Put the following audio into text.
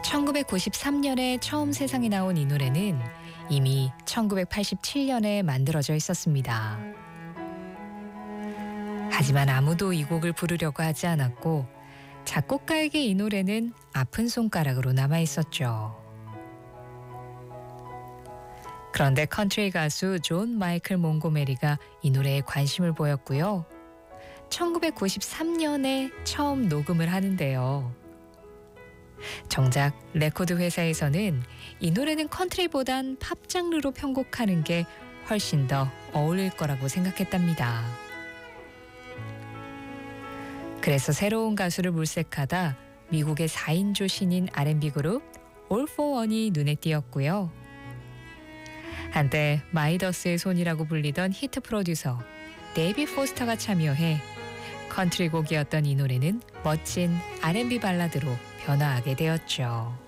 1993년에 처음 세상에 나온 이 노래는 이미 1987년에 만들어져 있었습니다. 하지만 아무도 이 곡을 부르려고 하지 않았고 작곡가에게 이 노래는 아픈 손가락으로 남아 있었죠. 그런데 컨트리 가수 존 마이클 몽고메리가 이 노래에 관심을 보였고요. 1993년에 처음 녹음을 하는데요. 정작 레코드 회사에서는 이 노래는 컨트리보단 팝 장르로 편곡하는 게 훨씬 더 어울릴 거라고 생각했답니다. 그래서 새로운 가수를 물색하다 미국의 4인조 신인 R&B 그룹 All for One이 눈에 띄었고요. 한때 마이더스의 손이라고 불리던 히트 프로듀서 데이비 포스터가 참여해 컨트리 곡이었던 이 노래는 멋진 R&B 발라드로 변화하게 되었죠.